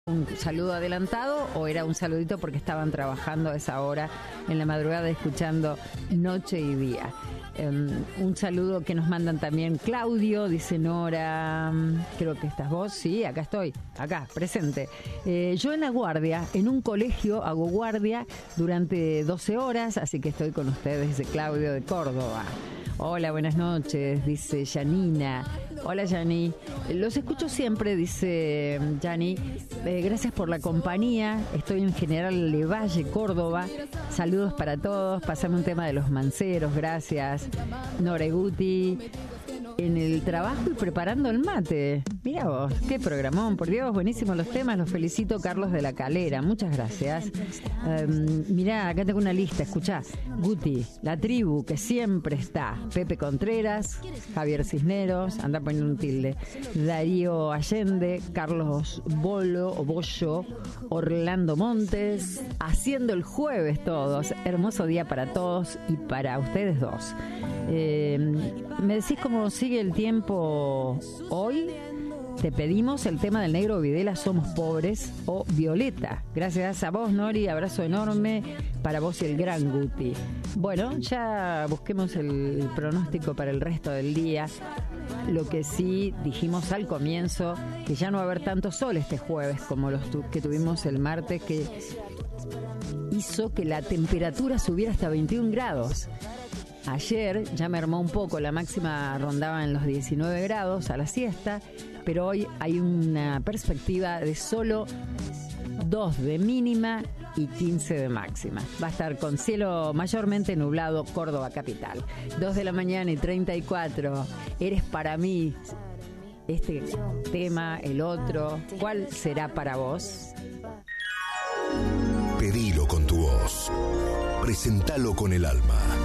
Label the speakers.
Speaker 1: un saludo adelantado o era un saludito porque estaban trabajando a esa hora en la madrugada escuchando Noche y Día. Un saludo que nos mandan también Claudio, dice Nora, creo que estás vos, sí, acá estoy, acá, presente. Yo en la guardia, en un colegio hago guardia durante 12 horas, así que estoy con ustedes, dice Claudio de Córdoba. Hola, buenas noches, dice Janina. Hola, Yani. Los escucho siempre, dice Yani. Gracias por la compañía. Estoy en General Levalle, Córdoba. Saludos para todos. Pasame un tema de los manceros, gracias. Noreguti. En el trabajo y preparando el mate. Mira vos, qué programón, por Dios, buenísimos los temas, los felicito, Carlos de la Calera, muchas gracias. Mirá, acá tengo una lista, escuchá, Guti, La Tribu, que siempre está, Pepe Contreras, Javier Cisneros, anda poniendo un tilde, Darío Allende, Carlos Bollo, Orlando Montes, haciendo el jueves todos, hermoso día para todos y para ustedes dos. ¿Me decís cómo sigue el tiempo hoy? Te pedimos el tema del Negro Videla, Somos Pobres, o Violeta. Gracias a vos, Nori, abrazo enorme para vos y el gran Guti. Bueno, ya busquemos el pronóstico para el resto del día. Lo que sí dijimos al comienzo, que ya no va a haber tanto sol este jueves como los que tuvimos el martes, que hizo que la temperatura subiera hasta 21 grados. Ayer ya mermó un poco, la máxima rondaba en los 19 grados a la siesta, pero hoy hay una perspectiva de solo 2 de mínima y 15 de máxima. Va a estar con cielo mayormente nublado, Córdoba capital. 2 de la mañana y 34. Eres para mí este tema, el otro. ¿Cuál será para vos?
Speaker 2: Pedilo con tu voz. Presentalo con el alma.